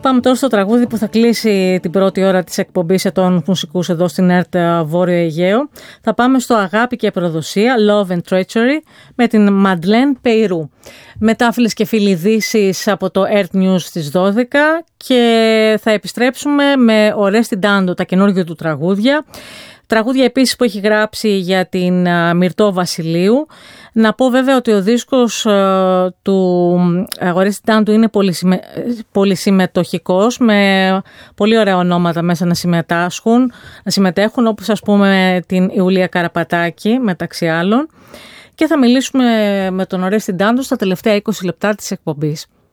Πάμε τώρα στο τραγούδι που θα κλείσει την πρώτη ώρα της εκπομπής σε τόνους μουσικούς εδώ στην ΕΡΤ Βόρειο Αιγαίο. Θα πάμε στο Αγάπη και Προδοσία, Love and Treachery, με την Madeleine Peyroux. Μετά, φίλες και φίλοι, ειδήσεις από το ERT News στις 12 και θα επιστρέψουμε με ο Oresti Dando, τα καινούργια του τραγούδια. Τραγούδια επίσης που έχει γράψει για την Μυρτώ Βασιλείου. Να πω βέβαια ότι ο δίσκος του Oresti Dando είναι πολυσημετοχικός, με πολύ ωραία ονόματα μέσα να συμμετέχουν, όπως ας πούμε την Ιουλία Καραπατάκη μεταξύ άλλων. Και θα μιλήσουμε με τον Oresti Dando στα τελευταία 20 λεπτά της εκπομπής.